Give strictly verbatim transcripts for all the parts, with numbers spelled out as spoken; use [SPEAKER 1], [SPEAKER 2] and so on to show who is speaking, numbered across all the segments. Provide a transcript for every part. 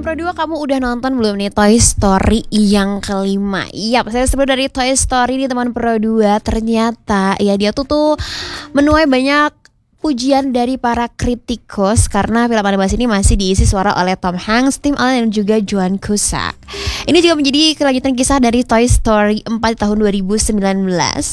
[SPEAKER 1] Pro dua, kamu udah nonton belum nih Toy Story yang kelima? Iya, saya sebelum dari Toy Story nih teman Pro dua, ternyata ya dia tuh tuh menuai banyak pujian dari para kritikus karena film animasi ini masih diisi suara oleh Tom Hanks, Tim Allen dan juga Joan Cusack. Ini juga menjadi kelanjutan kisah dari Toy Story empat tahun dua ribu sembilan belas.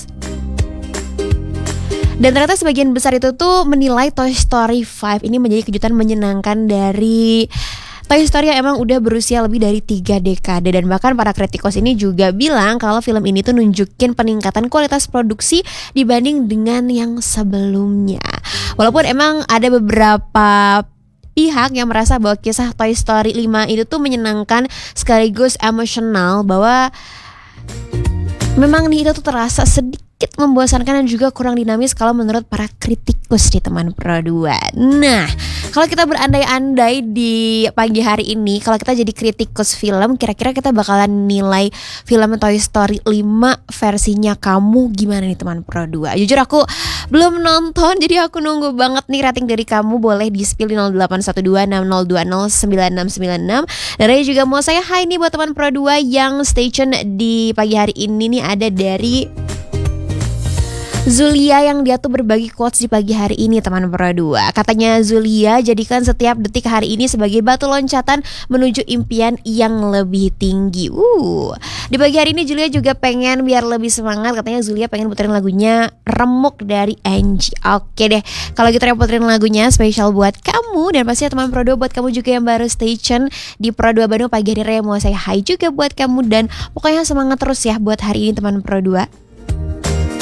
[SPEAKER 1] Dan ternyata sebagian besar itu tuh menilai Toy Story lima ini menjadi kejutan menyenangkan dari Toy Story yang emang udah berusia lebih dari tiga dekade. Dan bahkan para kritikus ini juga bilang kalau film ini tuh nunjukin peningkatan kualitas produksi dibanding dengan yang sebelumnya. Walaupun emang ada beberapa pihak yang merasa bahwa kisah Toy Story lima itu tuh menyenangkan sekaligus emosional, bahwa memang nih itu tuh terasa sedikit membosankan dan juga kurang dinamis kalau menurut para kritikus di teman Pro dua. Nah, kalau kita berandai-andai di pagi hari ini, kalau kita jadi kritikus film, kira-kira kita bakalan nilai film Toy Story lima versinya kamu gimana nih teman Pro dua? Jujur aku belum nonton, jadi aku nunggu banget nih rating dari kamu. Boleh di-spill di nol delapan satu dua enam nol dua nol sembilan enam sembilan enam. Dan saya juga mau saya hai nih buat teman Pro dua yang stay tune di pagi hari ini nih. Ada dari Zulia yang dia tuh berbagi quotes di pagi hari ini teman Pro dua. Katanya Zulia, jadikan setiap detik hari ini sebagai batu loncatan menuju impian yang lebih tinggi. Uh, di pagi hari ini Zulia juga pengen biar lebih semangat. Katanya Zulia pengen puterin lagunya Remuk dari Angie. Oke deh, kalau gitu ya puterin lagunya spesial buat kamu. Dan pasti teman Pro dua, buat kamu juga yang baru stay tune di Pro dua Bandung pagi hari raya, mau saya hai juga buat kamu. Dan pokoknya semangat terus ya buat hari ini teman Pro dua.